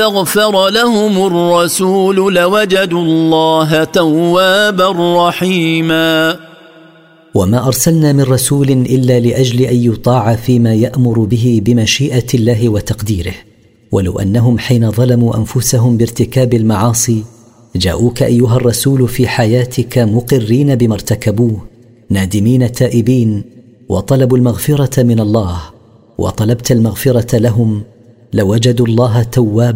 استغفر لهم الرسول لوجدوا الله توابا رحيما. وما أرسلنا من رسول إلا لأجل أن يطاع فيما يأمر به بمشيئة الله وتقديره، ولو أنهم حين ظلموا أنفسهم بارتكاب المعاصي جاءوك أيها الرسول في حياتك مقرين بما ارتكبوه نادمين تائبين وطلبوا المغفرة من الله وطلبت المغفرة لهم، لوجدوا الله توابا